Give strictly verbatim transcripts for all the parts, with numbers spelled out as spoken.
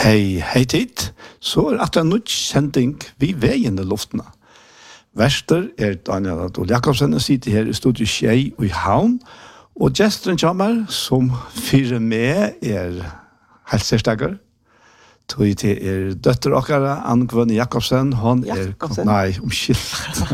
Hei, hei tid. Så er at en nødt sending vi veien i luftene. Verster er Daniel Adol Jakobsen, sitter her i studiet Skjei og i Havn, og gesteren kommer som fyrer med er helsestakker. Tog til er døtter okkara, Ann-Gvønne Jakobsen, hun er... Jakobsen. Nei, omskilt.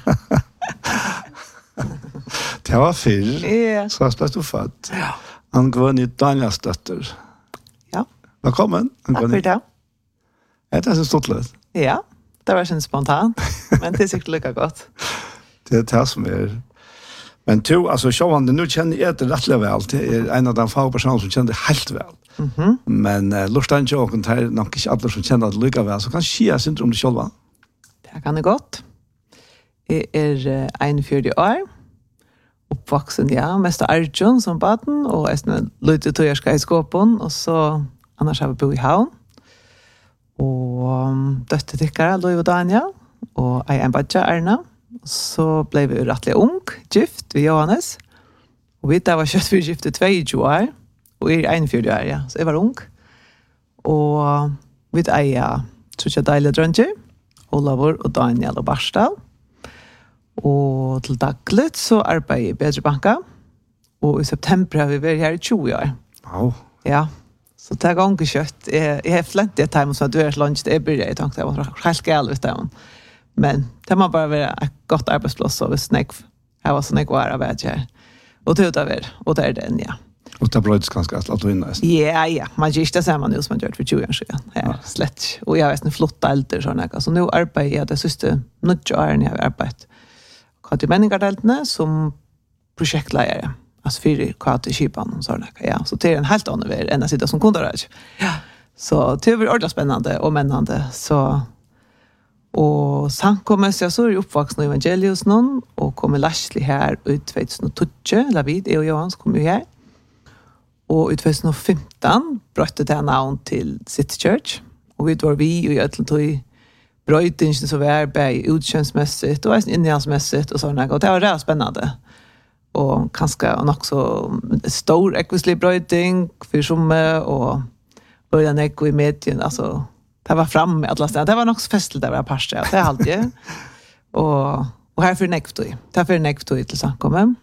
Det var fyr, Ja. så ble du født. Ja. Ann-Gvønne Daniels døtter. Ja. Velkommen, Takk for det. Ja, det er så stort litt. Ja, det var ikke spontant, men det er sikkert lykke godt. Det er det som er... Men to, altså, sjåvande, nu kjenner jeg det rettelig vel. Det er en av de fagpersoner som kjenner det helt vel. Mhm. Men uh, lortan tjåken, det er nok ikke alle som kjenner det lykke vel. Så kan skje syndrom det sjølva. Det kan det godt. Jeg er uh, einogfjøruti år, oppvoksen, ja, mest av Arjun som baden, og jeg er lytte til jeg skal i skåpen, og så annars har vi bo i Havn. Og um, døtte tykkere, Louis og Daniel, og jeg er en badja, Erna. Så ble vi rettelig ung, gift ved Johannes. Og vi der var kjøtt for gift i tjueto år, og jeg er einogfjøruti år, ja, så jeg var ung. Og vi eier, tror jeg, deilige drønger, Olavur og Daniel og Barsdal. Og til daglig så arbeider jeg i Bedre Banka, og i september har vi vært her i tjue år. Wow. Ja, så det er ganske kjøtt. Jeg, jeg har flent i et time som du er lunch, det er bryr jeg, tenkte jeg var helt galt ut av. Men det må bare være et godt arbeidsplass, og hvis jeg har sånn jeg var av vet jeg. Og det er det, og det er den, ja. Og det brøydes ganske at du inne. Ja, ja, man gjør ikke det samme nå som man gjør for tjue år siden. Ja, slett. Og jeg har vært en flott alder, sånn jeg. Så nå arbeider jeg det siste nødvendig årene jeg har arbeidet. Kvart i menningardeltene som prosjektleier, altså fire kvart i Kipan og sånn jeg. Ja, så det er en helt annen vei enn å sitte som kunderar. Ja, så det er ordentlig spennende og mennende, så... Og samkommet, så er jeg oppvaksen i Evangelius noen, og kom i Lashley her ut tjuetusen, Lavid, jeg og Johans kom jo her. Og ut tjuefemten brøtte det navn til City Church, og vi var vi og i Øtletøy brøytingen så var bare utkjønnsmessigt og innholdsmessigt og sånn, og det var rett spennende. Og kanskje nok så stor ekvislig brøyting for somme, og bøyden ekko i medien, altså... Det var framme med alla steder. Det var nok så festligt det var parstet. Det er alltid. og, og her for nekvtøy. Det er for nekvtøy til samkommet.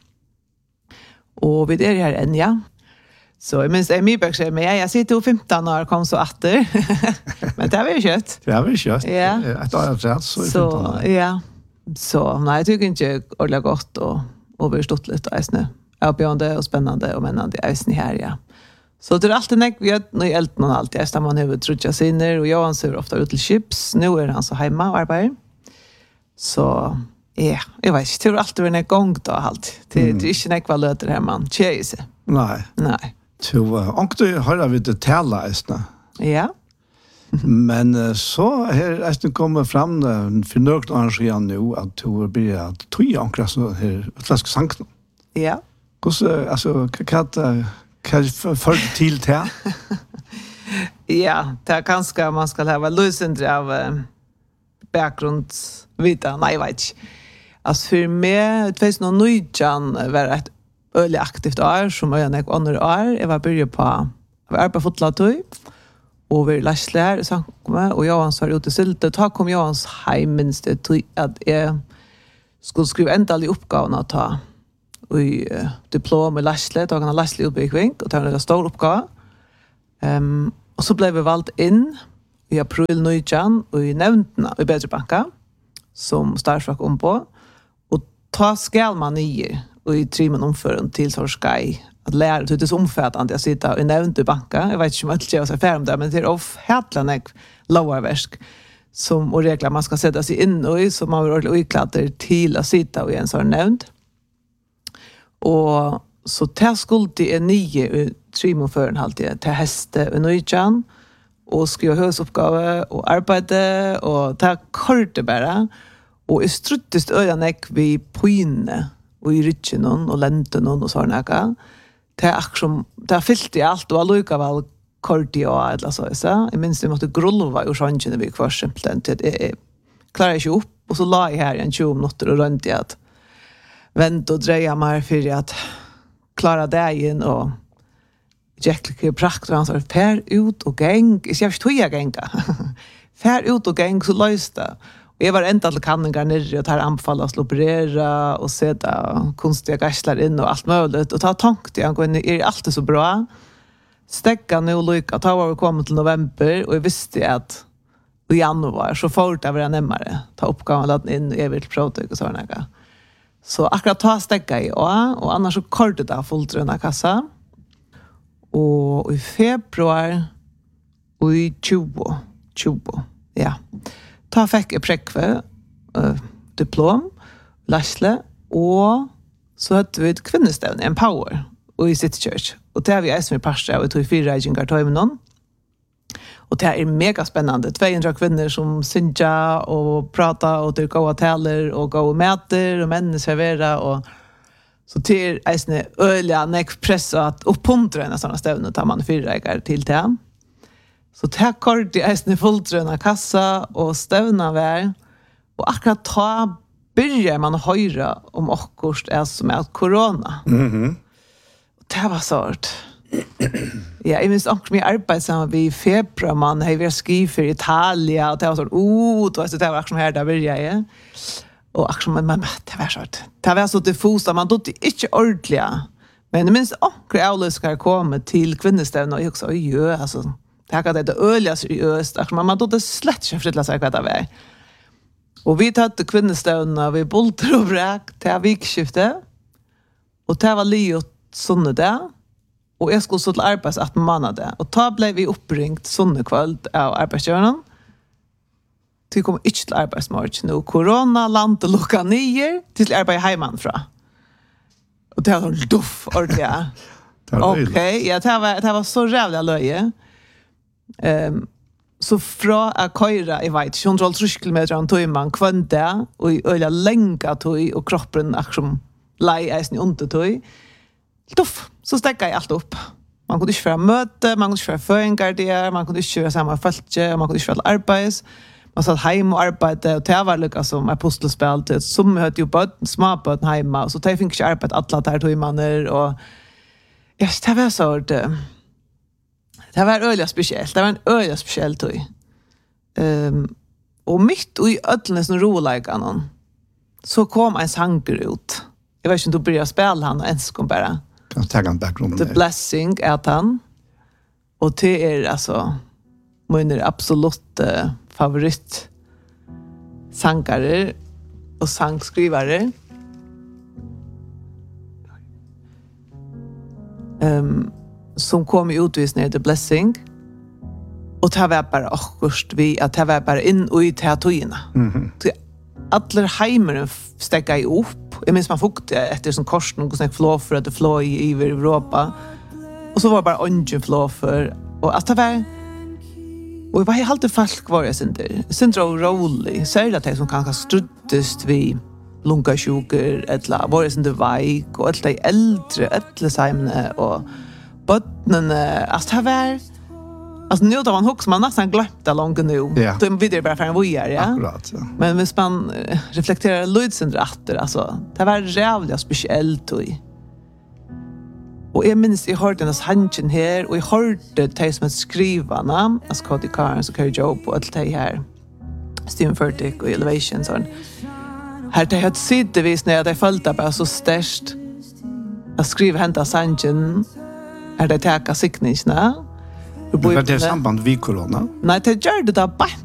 Og vi er her enn, ja. Så jeg minns, jeg mye bøk med, jeg sitter jo femten år og kom så atter. Men det var jo kjøtt. Det var jo kjøtt. Ja. Et år rett, så i Så, femten år. ja. Så, nei, jeg tykker ikke ordentlig godt og, og vi har stått litt eisende. Avbjørende og spennende og mennende eisende her, ja. Så det er alltid nek, vi har noe elten og alt. Jeg stemmer han har trutja sinner, og Johan ser ofte ut til skips. Nå er han så hjemme og arbeider. Så, ja, jeg vet ikke, det er alltid en gang da, alt. Det, det er ikke nek hva løter her, man tjejer seg. Nei. Nei. Så, og du har vi det tale, eisne. Ja. Men uh, så her eisne kommer fram, uh, for nøgt og arrangere nå, at du blir at tog ankra så her utlandske sankt. Ja. Hvordan, altså, hva er det... Hva er det til til? Ja, det er kanskje man skal ha løsendre av uh, bakgrunnsvita. Nei, jeg vet ikke. Altså for meg, det finnes noen nøytjan var et øyelig aktivt år, som øyne jeg andre år. Jeg var begynt på, jeg var på fotlatøy, og vi lasle her i samkommet, og Johans var ute i Sylte. Da kom Johans heim minst det til at jeg skulle skrive endelig oppgaven å ta i uh, diplom i Lasle, da kan ha Lasle utbygging, og det var en stor oppgave. Um, og så ble vi valgt inn i april nøytjan, og i nevntene i Bedre Banka, som startfrak om på, og ta skal man nye, og i trimen omføren til Sorskei, at lære til det omfattende jeg sitter i nevnt i banka. Jeg vet ikke om jeg ikke er ferdig om det, men det er ofhettlende lovarversk, som og regler man skal sette seg inn i, så man vil ordentlig utklatter til å sitte i en sånn nevnt. Og så til skulle jeg nye i trimonføren alltid, til heste og nøytjan, og skrive høysoppgave og arbeide, og til korte bare, og jeg struttest øyne jeg ved pøyne, og i rytjen og lenten og sånn jeg. Det er akkurat som, det er fyllt i alt, og allikevel korte og et eller annet så. Jeg minns vi måtte grulva i sjanskene vi kvar simpelthen, til at jeg klarer ikke opp, og så la jeg her i en tjue minutter og rønt i at vent og dreie meg for at klare dagen og Jack praktor han sa fär ut och gäng. Jag vet hur jag gänga. Fär ut och gäng så lösta. Och jag var ända till kanningar nere och tar anfall att operera och sätta konstiga gasslar in och allt möjligt. Och ta tankt jag går är alltid så bra. Stäcka nu och lycka. Ta var vi kommit till november och jag visste att i januari så fort jag var närmare. Ta uppgången att in i vill prata och sådana där. Så akkurat ta stäcka i och, och annars så kortet det fullt röna kassa. Och i februari och i tjugo, tjugo, ja. Ta fick ett präckve, uh, diplom, Lasle, och så hade vi ett kvinnestävne, Empower, och i City Church. Och det har vi som i Parstra, och vi tog fyra regingar till någon. Och det är mega spännande. tvåhundra kvinnor som synja och prata och det går taler och gå och mäter och män servera och så till äsne öliga näck pressa att uppmuntra en såna stävne tar man fyra regar till det. Så det kort i äsne fulltröna kassa och stävna vär och akkurat ta börjar man höra om okkurst är som är corona. Mhm. Det var sort. Ja, jag minns också med arbetsamma vid februar man har vi skrivit för Italien och det var så oh, då det var också här där började jag. Och också men man det var så det var så diffust man då inte ordentliga. Men jag minns också att ska komma till kvinnestävn och jag också ju alltså det här kan det öliga seriöst också man då det slätt inte förstå sig vad det var. Och vi tog kvinnestävn vi bolter och bräck till vikskifte. Och det var Leo sånne där. Och jag skulle så till arbets att månader. Och då blev vi uppringt sånne kväll av arbetsgöraren. Vi kom inte till arbetsmorgon nu. Corona, land och lukka nyer till arbeid hemmanfra. Och det var duff, ordentligt. Okej, okay, ja, det var, det var så rävliga löje. Um, så fra att köra, jag vet inte, hundratals kilometer om tog man kvönte och i öliga länka tog och kroppen aktion lei eisen i undertøy. Tuff, så stekka jeg alt upp. Man kunde inte föra möte, man kunde inte föra föringar där, man kunde inte köra samma fältje, man kunde inte föra arbets. Man satt hem och arbetade och det var lika som apostelspel till som hade ju bøtt, små bøtt hemma och så det fick inte arbeta alla där tog mannen och ja, det var så det det var öliga speciellt. Det var en öliga speciell tøy. Um, och mitt i ödlnes rolägarna så kom en sanger ut. Jag vet inte om du börjar spela han och ens kom bara. Kan ta en bakgrund. The Blessing är han. Och det är alltså min absolut uh, favorit sångare och sångskrivare. Um, som kom i utvisning The Blessing. Och det var bara akkurst vi att det var bara in och i teatrina. Mhm. Alla heimer stäcka i upp. Jag minns man fukte efter som korsen och sånt flå för att det flå i över Europa. Och så var det bara ungen flå för och att det var och vad är alltid folk var jag sen där. Sen tror rolig. Säger att det som kanske struttest vi lunga sjuker eller var det sen det veik och alla de äldre alla sämne och bottnen alltså det var alltså nu då man hooks man nästan glömt det långt nu. Ja. Då vidare bara för en voyar, ja. Akkurat, ja. Men hvis man reflekterar lydsen rätter alltså det var jävligt speciellt och och jag minns jag hörde den hanchen här och jag hörde det som att skriva namn as Cody Carnes och Carrie Job och allt det här Stephen Furtick och Elevation sån här det hade sitter vis när jag följde bara så störst att skriva hända hanchen är det täcka sickningsna. Men var det samband vid corona? Nej, det gör det där bara